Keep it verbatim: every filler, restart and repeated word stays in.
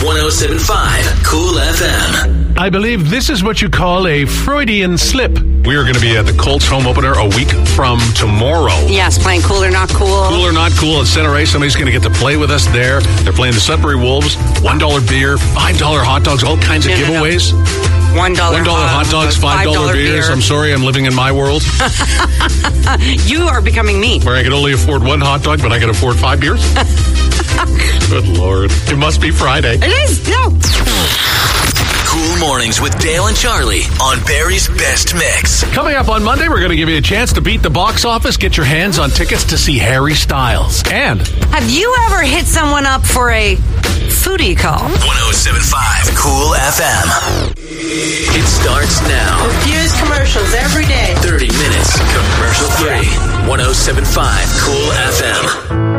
one oh seven point five Cool F M. I believe this is what you call a Freudian slip. We are going to be at the Colts home opener a week from tomorrow. Yes, playing Cool or Not Cool. Cool or Not Cool at Center A. Somebody's going to get to play with us there. They're playing the Sudbury Wolves. one dollar beer, five dollar hot dogs, all kinds of no, giveaways. No, no. one dollar one dollar hot, hot dogs, five dollar beers. Beer. I'm sorry, I'm living in my world. You are becoming me. Where I can only afford one hot dog, but I can afford five beers? Good Lord. It must be Friday. It is, no. Cool Mornings with Dale and Charlie on Barrie's Best Mix. Coming up on Monday, we're going to give you a chance to beat the box office, get your hands on tickets to see Harry Styles. And have you ever hit someone up for a foodie call? one oh seven point five Cool F M. It starts now. Refuse commercials every day. thirty minutes commercial free. one oh seven point five Cool F M.